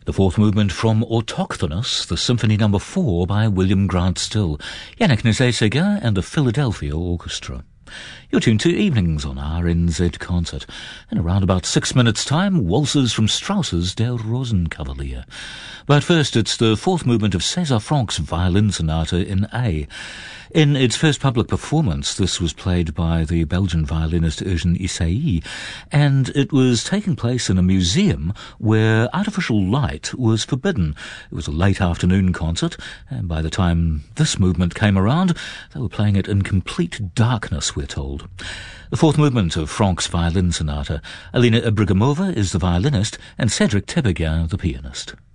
The fourth movement from Autochthonous, the Symphony No. 4 by William Grant Still, Yannick Nézet-Séguin and the Philadelphia Orchestra. You're tuned to Evenings on RNZ Concert. In around about 6 minutes' time, waltzes from Strauss's Der Rosenkavalier. But first, it's the fourth movement of César Franck's Violin Sonata in A. In its first public performance, this was played by the Belgian violinist Eugène Ysaÿe, and it was taking place in a museum where artificial light was forbidden. It was a late afternoon concert, and by the time this movement came around, they were playing it in complete darkness, we're told. The fourth movement of Franck's Violin Sonata. Alina Ibragimova is the violinist, and Cedric Tebbeguin the pianist.